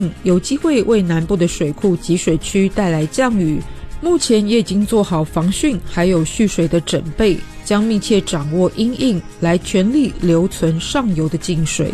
有机会为南部的水库集水区带来降雨，目前也已经做好防汛还有蓄水的准备，将密切掌握因应，来全力留存上游的净水。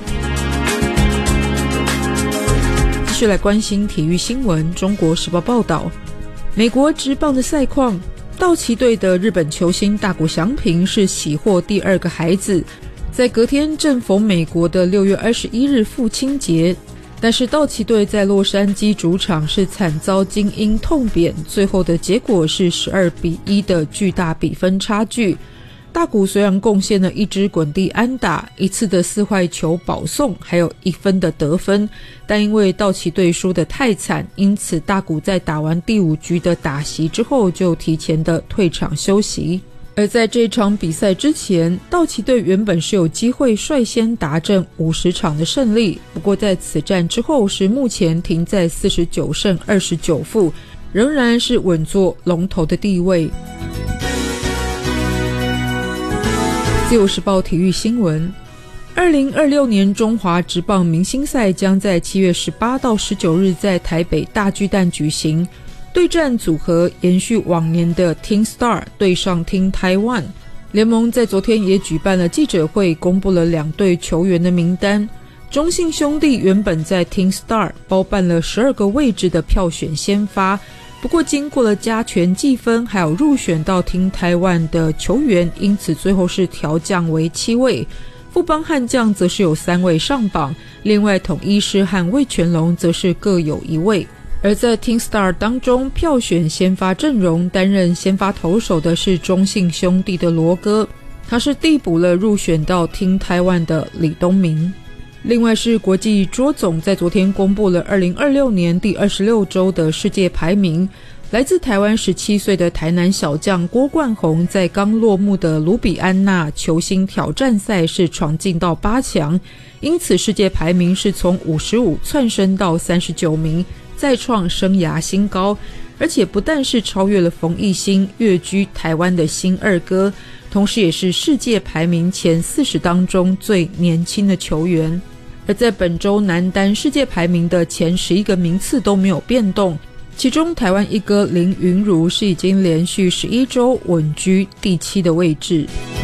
继续来关心体育新闻，中国时报报道，美国职棒的赛况，道奇队的日本球星大谷翔平是喜获第2个孩子，在隔天正逢美国的6月21日父亲节，但是道奇队在洛杉矶主场是惨遭金鹰痛扁，最后的结果是12-1的巨大比分差距。大谷虽然贡献了1支滚地安打，1次的4坏球保送，还有1分的得分，但因为道奇队输得太惨，因此大谷在打完第5局的打席之后就提前的退场休息。而在这场比赛之前，道奇队原本是有机会率先达阵50场的胜利，不过在此战之后是目前停在49胜29负，仍然是稳坐龙头的地位。自由时报体育新闻，2026年中华职棒明星赛将在7月18到19日在台北大巨蛋举行，对战组合延续往年的 Team Star 对上 Team Taiwan。联盟在昨天也举办了记者会，公布了2队球员的名单。中信兄弟原本在 Team Star 包办了12个位置的票选先发，不过经过了加权计分还有入选到Team Taiwan的球员，因此最后是调降为7位。富邦悍将则是有3位上榜，另外统一狮和味全龙则是各有1位。而在 Team Star 当中，票选先发阵容担任先发投手的是中信兄弟的罗哥，他是递补了入选到 Team Taiwan 的李东明。另外是国际桌总在昨天公布了2026年第26周的世界排名，来自台湾17岁的台南小将郭冠宏在刚落幕的卢比安纳球星挑战赛是闯进到8强，因此世界排名是从55窜升到39名，再创生涯新高，而且不但是超越了冯奕欣，跃居台湾的新2哥，同时也是世界排名前40当中最年轻的球员。而在本周男单世界排名的前11个名次都没有变动，其中台湾一哥林昀儒是已经连续11周稳居第7的位置。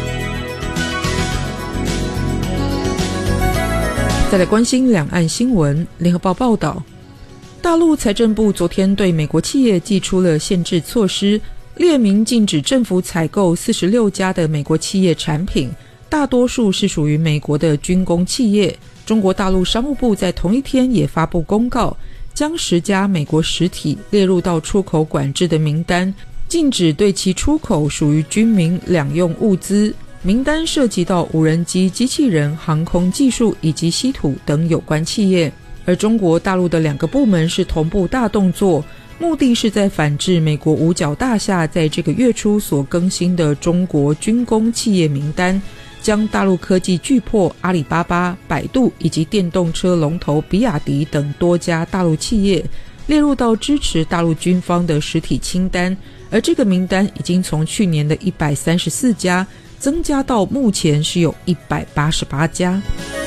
再来关心两岸新闻，联合报报道，大陆财政部昨天对美国企业祭出了限制措施，列明禁止政府采购46家的美国企业产品，大多数是属于美国的军工企业。中国大陆商务部在同一天也发布公告，将10家美国实体列入到出口管制的名单，禁止对其出口属于军民两用物资。名单涉及到无人机、机器人、航空技术以及稀土等有关企业。而中国大陆的2个部门是同步大动作，目的是在反制美国五角大厦在这个月初所更新的中国军工企业名单，将大陆科技巨擘阿里巴巴、百度以及电动车龙头比亚迪等多家大陆企业列入到支持大陆军方的实体清单，而这个名单已经从去年的134家增加到目前是有188家。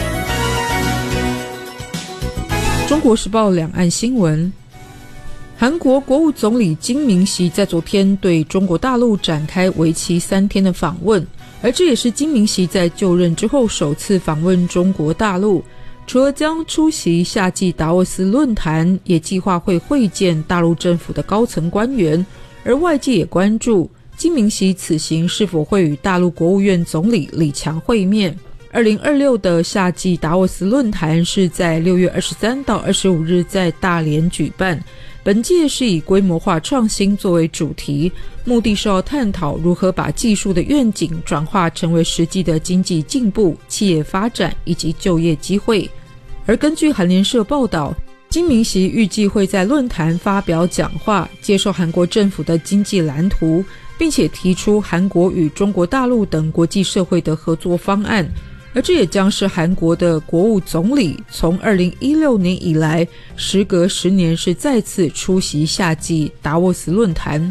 中国时报两岸新闻，韩国国务总理金明熙在昨天对中国大陆展开为期3天的访问，而这也是金明熙在就任之后首次访问中国大陆。除了将出席夏季达沃斯论坛，也计划会会见大陆政府的高层官员，而外界也关注金明熙此行是否会与大陆国务院总理李强会面。2026的夏季达沃斯论坛是在6月23到25日在大连举办，本届是以规模化创新作为主题，目的是要探讨如何把技术的愿景转化成为实际的经济进步、企业发展以及就业机会。而根据韩联社报道，金明熙预计会在论坛发表讲话，接受韩国政府的经济蓝图，并且提出韩国与中国大陆等国际社会的合作方案，而这也将是韩国的国务总理从2016年以来时隔10年是再次出席夏季达沃斯论坛。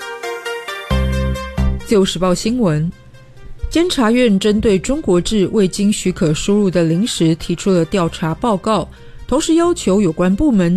自由时报新闻，监察院针对中国制未经许可输入的零食提出了调查报告， 同时要求有关部门